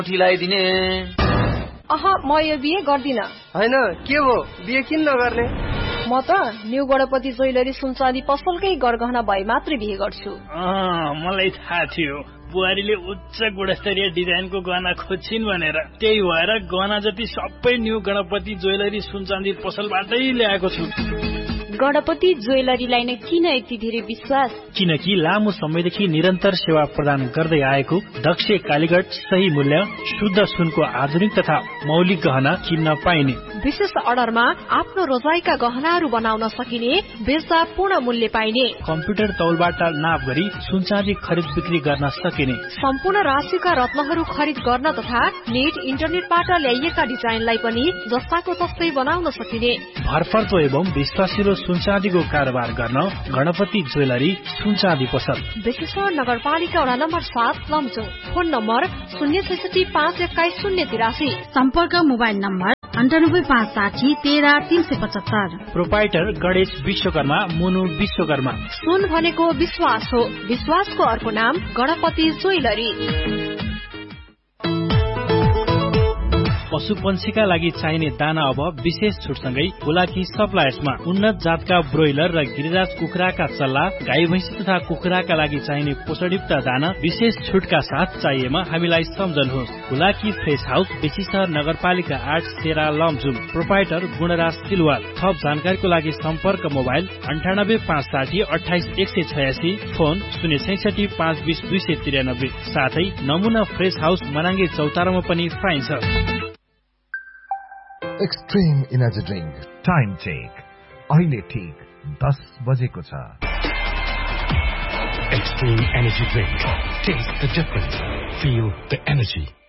उठिलाइदिने। म यो बिहे गर्दिन। हैन के हो बिहे किन नगर्ने? म त न्यू गणपति ज्वेलरी सुनचाँदी पसलकै गरगहना भए मात्रै बिहे गर्छु। मलाई थाहा थियो बुहारीले उच्च गुणस्तरीय डिजाइनको गहना खोज्छिन् भनेर, त्यही भएर गहना जति सबै न्यू गणपति ज्वेलरी सुनचाँदी पसलबाटै ल्याएको छु। गणपति ज्वेलरीलाई नै किन यति धेरै विश्वास? किनकि लामो समयदेखि निरन्तर सेवा प्रदान गर्दै आएको दक्ष कालीगढ, सही मूल्य, शुद्ध सुनको आधुनिक तथा मौलिक गहना किन्न पाइने। विशेष अर्डरमा आफ्नो रोजाइका गहनाहरू बनाउन सकिने, बेच्दा पूर्ण मूल्य पाइने, कम्प्युटर तौलबाट नाप गरी सुनचाँदी खरिद बिक्री गर्न सकिने, सम्पूर्ण राशिका रत्नहरू खरिद गर्न तथा नेट इन्टरनेटबाट ल्याइएका डिजाइनलाई पनि जस्ताको तस्तै बनाउन सकिने। भरपर्दो एवं विश्वासिलो सुनचाँदीको कारोबार गर्न गणपति ज्वेलरी सुनचाँदी पसल, बेसेश्वर नगरपालिका वडा नम्बर 7 लमजुङ। Phone number 066512083। सम्पर्क mobile number 9856130375। Proprietor Ganesh Vishwakarma, मुनु विश्वकर्मा। सुन भनेको विश्वास हो, विश्वासको अर्को नाम गणपति ज्वेलरी। पशु पंक्षीका लागि चाहिने दाना अब विशेष छुटसँगै बुलाकी सप्लायर्समा उन्नत जातका ब्रोइलर र गिरिराज कुखुराका चल्ला, गाई भैँसी तथा कुखुराका लागि चाहिने पोषणयुक्त दाना विशेष छुटका साथ चाहिएमा हामीलाई सम्झनुहोस्। बुलाकी फ्रेश हाउस, बेसीसहर नगरपालिका 8 सेरा लमजुम। प्रोपाइटर गुणराज सिलवाल। थप जानकारीको लागि सम्पर्क मोबाइल 9855288186, फोन 066520293। साथै नमुना फ्रेश हाउस मनाङ्गे चौतारामा पनि पाइन्छ। Extreme energy drink time check अहिले ठीक 10 बजेको छ। Extreme energy drink. Taste the difference. Feel the energy.